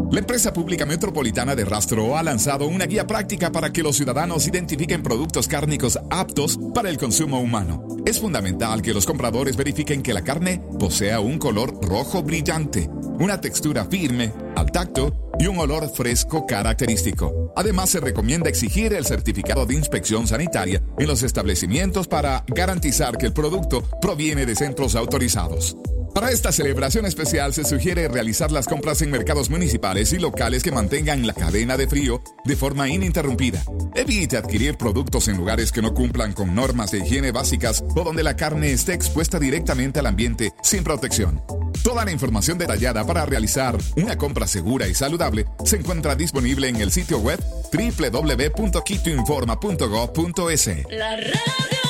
La empresa pública metropolitana de Rastro ha lanzado una guía práctica para que los ciudadanos identifiquen productos cárnicos aptos para el consumo humano. Es fundamental que los compradores verifiquen que la carne posea un color rojo brillante, una textura firme, al tacto y un olor fresco característico. Además, se recomienda exigir el certificado de inspección sanitaria en los establecimientos para garantizar que el producto proviene de centros autorizados. Para esta celebración especial se sugiere realizar las compras en mercados municipales y locales que mantengan la cadena de frío de forma ininterrumpida. Evite adquirir productos en lugares que no cumplan con normas de higiene básicas o donde la carne esté expuesta directamente al ambiente sin protección. Toda la información detallada para realizar una compra segura y saludable se encuentra disponible en el sitio web www.quitoinforma.gov.es.